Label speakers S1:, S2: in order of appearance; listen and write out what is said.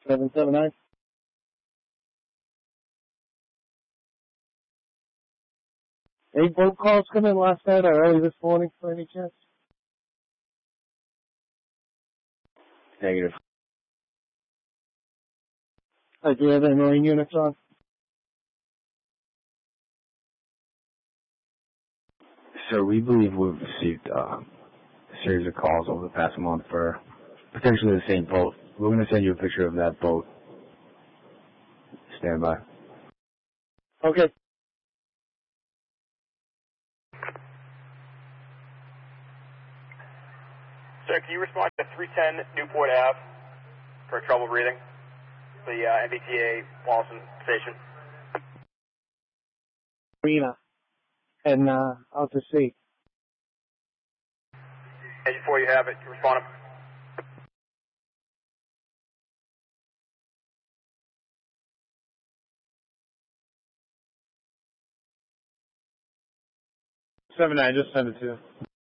S1: 779. Any boat calls come in last night or early this morning for any chance?
S2: Negative.
S1: Do you have any marine units on?
S2: Sir, we believe we've received a series of calls over the past month for potentially the same boat. We're going to send you a picture of that boat. Stand by.
S1: Okay.
S3: Sir, can you respond to 310 Newport Ave for trouble breathing? The MBTA Wallaston station.
S1: Marina. And out to sea.
S3: And before you have it, you respond.
S1: 7-9, just send it to you.